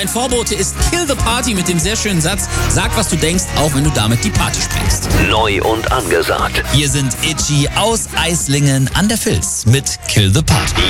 ein Vorbote ist Kill the Party mit dem sehr schönen Satz: Sag, was du denkst, auch wenn du damit die Party sprengst. Neu und angesagt. Hier sind Itchy aus Eislingen an der Vils mit Kill the Party.